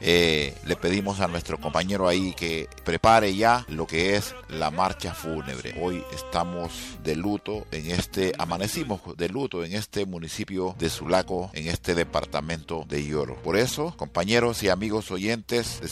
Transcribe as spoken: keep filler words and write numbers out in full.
eh, le pedimos a nuestro compañero ahí que prepare ya lo que es la marcha fúnebre. Hoy estamos de luto en este, amanecimos de luto en este municipio de Sulaco, en este departamento de Yoro. Por eso, compañeros y amigos oyentes,